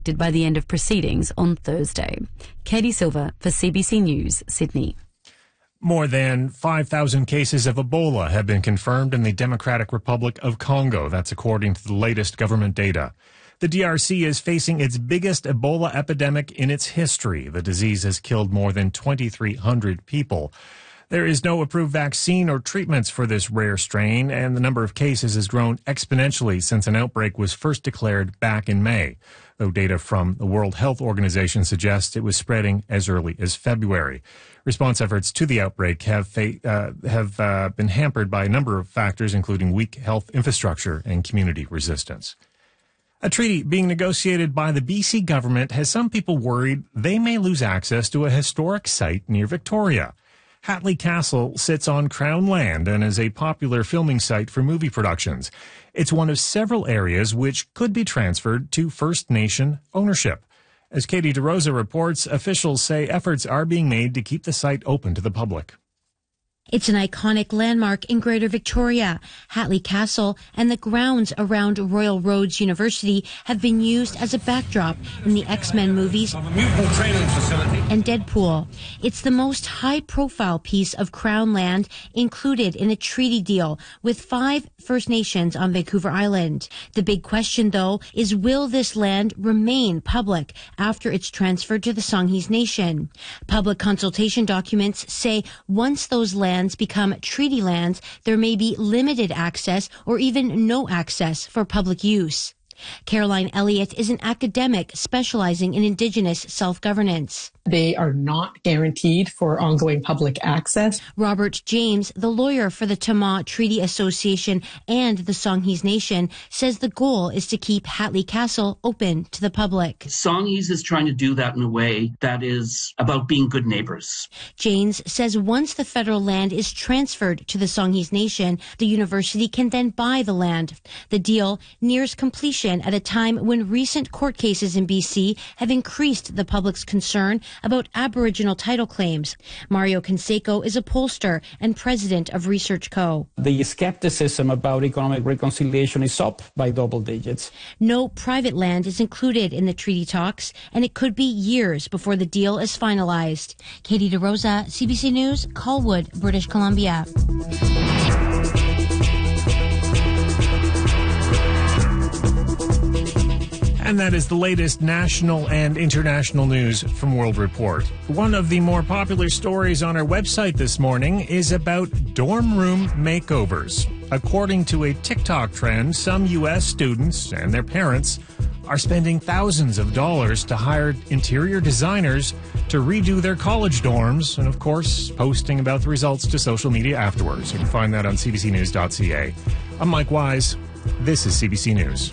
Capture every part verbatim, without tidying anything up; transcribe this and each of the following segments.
by the end of proceedings on Thursday. Katie Silver for C B C News, Sydney. More than five thousand cases of Ebola have been confirmed in the Democratic Republic of Congo. That's according to the latest government data. The D R C is facing its biggest Ebola epidemic in its history. The disease has killed more than twenty-three hundred people. There is no approved vaccine or treatments for this rare strain, and the number of cases has grown exponentially since an outbreak was first declared back in May, though data from the World Health Organization suggests it was spreading as early as February. Response efforts to the outbreak have fa- uh, have uh, been hampered by a number of factors, including weak health infrastructure and community resistance. A treaty being negotiated by the B C government has some people worried they may lose access to a historic site near Victoria. Hatley Castle sits on Crown land and is a popular filming site for movie productions. It's one of several areas which could be transferred to First Nation ownership. As Katie DeRosa reports, officials say efforts are being made to keep the site open to the public. It's an iconic landmark in Greater Victoria. Hatley Castle and the grounds around Royal Roads University have been used as a backdrop in the X-Men movies and Deadpool. It's the most high-profile piece of Crown land included in a treaty deal with five First Nations on Vancouver Island. The big question, though, is will this land remain public after it's transferred to the Songhees Nation? Public consultation documents say once those lands become treaty lands, there may be limited access or even no access for public use. Caroline Elliott is an academic specializing in Indigenous self-governance. They are not guaranteed for ongoing public access. Robert James, the lawyer for the Tama Treaty Association and the Songhees Nation, says the goal is to keep Hatley Castle open to the public. Songhees is trying to do that in a way that is about being good neighbors. James says once the federal land is transferred to the Songhees Nation, the university can then buy the land. The deal nears completion at a time when recent court cases in B C have increased the public's concern about Aboriginal title claims. Mario Canseco is a pollster and president of Research Co. The skepticism about economic reconciliation is up by double digits. No private land is included in the treaty talks, and it could be years before the deal is finalized. Katie DeRosa, C B C News, Colwood, British Columbia. And that is the latest national and international news from World Report. One of the more popular stories on our website this morning is about dorm room makeovers. According to a TikTok trend, some U S students and their parents are spending thousands of dollars to hire interior designers to redo their college dorms and, of course, posting about the results to social media afterwards. You can find that on c b c news dot c a. I'm Mike Wise. This is C B C News.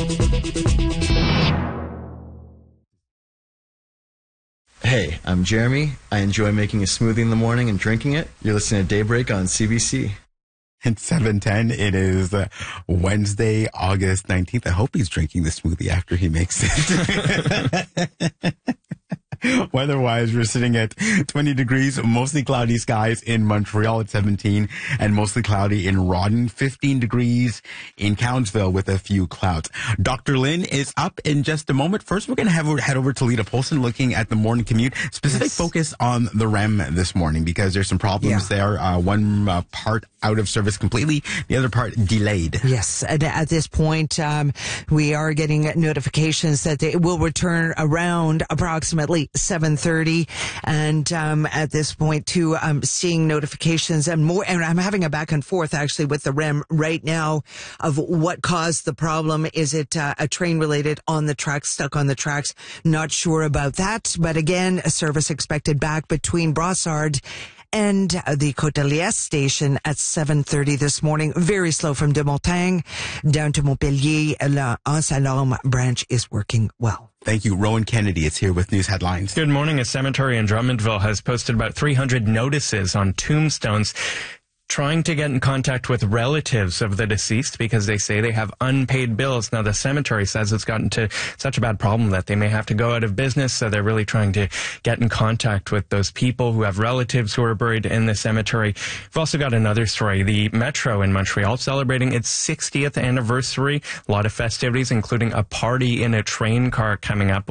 Hey, I'm Jeremy. I enjoy making a smoothie in the morning and drinking it. You're listening to Daybreak on C B C. It's seven ten. It is uh, Wednesday, August nineteenth. I hope he's drinking the smoothie after he makes it. Weather-wise, we're sitting at twenty degrees, mostly cloudy skies in Montreal at seventeen, and mostly cloudy in Rawdon, fifteen degrees in Cowansville with a few clouds. Doctor Lynn is up in just a moment. First, we're going to have head over to Lita Polson looking at the morning commute. Specific yes. focus on the R E M this morning because there's some problems yeah. there. Uh, one uh, part out of service completely, the other part delayed. Yes, and at this point, um, we are getting notifications that it will return around approximately seven thirty, and um, at this point too, I'm seeing notifications and more, and I'm having a back and forth actually with the R E M right now of what caused the problem. Is it uh, a train related on the tracks, stuck on the tracks? Not sure about that, but again, a service expected back between Brossard and the Côte de Liesse station at seven thirty this morning. Very slow from de Montagne down to Montpellier. La Anse-Alorme branch is working well. Thank you. Rowan Kennedy is here with news headlines. Good morning. A cemetery in Drummondville has posted about three hundred notices on tombstones trying to get in contact with relatives of the deceased because they say they have unpaid bills. Now, the cemetery says it's gotten to such a bad problem that they may have to go out of business, so they're really trying to get in contact with those people who have relatives who are buried in the cemetery. We've also got another story. The Metro in Montreal celebrating its sixtieth anniversary. A lot of festivities, including a party in a train car coming up.